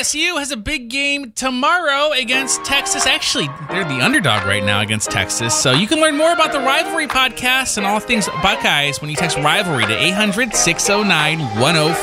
LSU has a big game tomorrow against Texas. Actually, they're the underdog right now against Texas. So you can learn more about the Rivalry podcast and all things Buckeyes when you text Rivalry to 800-609-1045.